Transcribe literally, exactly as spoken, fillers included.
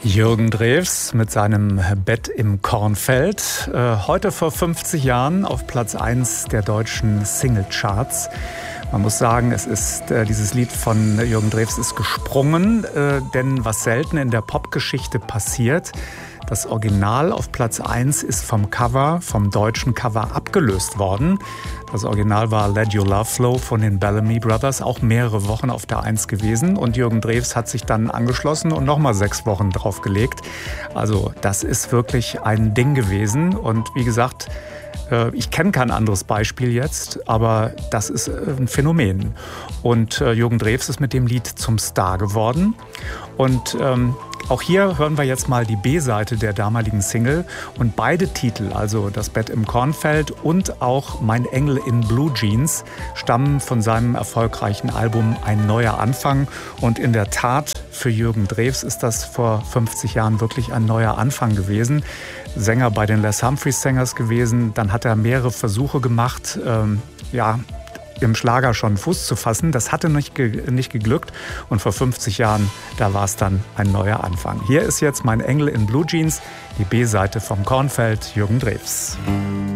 Jürgen Drews mit seinem Bett im Kornfeld. Äh, heute vor fünfzig Jahren auf Platz eins der deutschen Singlecharts. Man muss sagen, es ist äh, dieses Lied von Jürgen Drews ist gesprungen, äh, denn was selten in der Popgeschichte passiert, das Original auf Platz eins ist vom Cover, vom deutschen Cover abgelöst worden. Das Original war Let Your Love Flow von den Bellamy Brothers, auch mehrere Wochen auf der eins gewesen. Und Jürgen Drews hat sich dann angeschlossen und nochmal sechs Wochen draufgelegt. Also das ist wirklich ein Ding gewesen. Und wie gesagt, ich kenne kein anderes Beispiel jetzt, aber das ist ein Phänomen. Und Jürgen Drews ist mit dem Lied zum Star geworden. Und ähm, auch hier hören wir jetzt mal die B-Seite der damaligen Single. Und beide Titel, also Das Bett im Kornfeld und auch Mein Engel in Blue Jeans, stammen von seinem erfolgreichen Album Ein neuer Anfang. Und in der Tat, für Jürgen Drews ist das vor fünfzig Jahren wirklich ein neuer Anfang gewesen. Sänger bei den Les Humphreys Singers gewesen. Dann hat er mehrere Versuche gemacht, ähm, ja, im Schlager schon Fuß zu fassen. Das hatte nicht, ge- nicht geglückt. Und vor fünfzig Jahren, da war es dann ein neuer Anfang. Hier ist jetzt Mein Engel in Blue Jeans, die B-Seite vom Kornfeld, Jürgen Drews.